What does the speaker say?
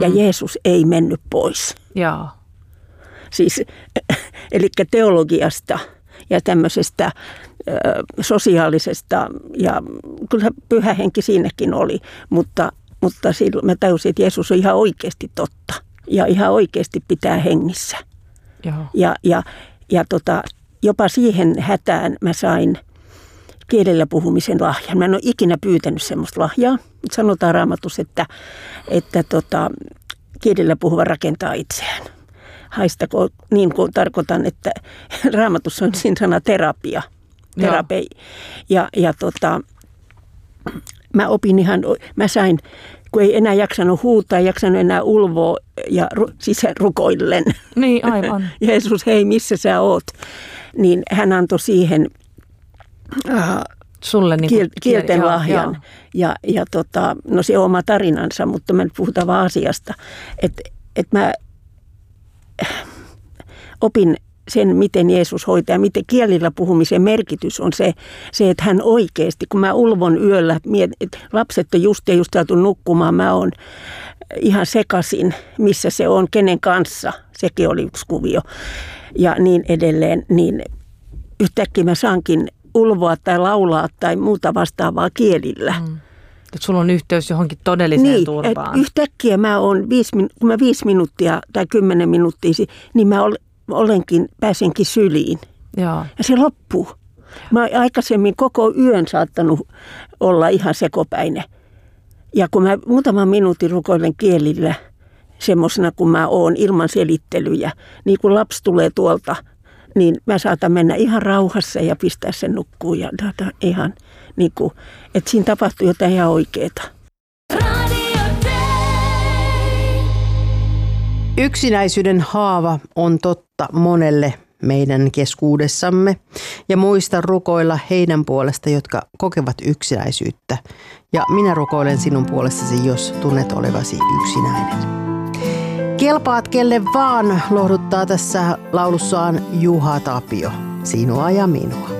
ja Jeesus ei mennyt pois. Joo. Siis, eli teologiasta ja tämmöisestä sosiaalisesta, ja kyllä pyhä henki siinäkin oli, mutta silloin mä tajusin, että Jeesus on ihan oikeasti totta ja ihan oikeasti pitää hengissä. Joo. Ja jopa siihen hätään mä sain kielellä puhumisen lahjan. Mä en ole ikinä pyytänyt semmoista lahjaa. Sanotaan Raamatussa, että kielellä puhuva rakentaa itseään. Haistako, niin kuin tarkoitan, että Raamatussa on siinä sana terapia. Mä sain, kun ei enää jaksanut huutaa, ei jaksanut enää ulvoa ja rukoillen. Niin, aivan. Jeesus, hei, missä sä oot? Niin hän antoi siihen sulle niin kielten lahjan. Ja no se on oma tarinansa, mutta me nyt puhutaan vaan asiasta. Että mä opin sen, miten Jeesus hoitaa, miten kielillä puhumisen merkitys on se, että hän oikeasti, kun mä ulvon yöllä, että lapset on just saatu nukkumaan, mä oon ihan sekaisin, missä se on, kenen kanssa, sekin oli yksi kuvio ja niin edelleen, niin yhtäkkiä mä saankin ulvoa tai laulaa tai muuta vastaavaa kielillä. Että sulla on yhteys johonkin todelliseen turvaan. Yhtäkkiä mä oon kun mä 5 minuuttia tai 10 minuuttia, niin mä pääsenkin syliin. Joo. Ja se loppuu. Mä oon aikaisemmin koko yön saattanut olla ihan sekopäinen. Ja kun mä muutaman minuutin rukoilen kielillä, semmoisena kuin mä oon ilman selittelyjä, niin kun lapsi tulee tuolta, niin mä saatan mennä ihan rauhassa ja pistää sen nukkuun. Ja ihan niin kuin, että siinä tapahtuu jotain ihan oikeaa. Yksinäisyyden haava on totta monelle meidän keskuudessamme ja muista rukoilla heidän puolesta, jotka kokevat yksinäisyyttä. Ja minä rukoilen sinun puolestasi, jos tunnet olevasi yksinäinen. Kelpaat kelle vaan, lohduttaa tässä laulussaan Juha Tapio, sinua ja minua.